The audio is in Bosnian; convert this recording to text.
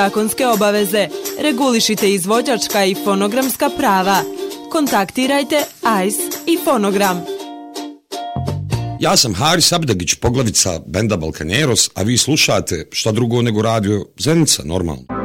zakonske obaveze, regulišite izvođačka i fonogramska prava. Kontaktirajte Ice i Fonogram. Ja sam Haris Abdagić, poglavica benda Balkaneros, a vi slušate šta drugo nego radio Zenica, normalno.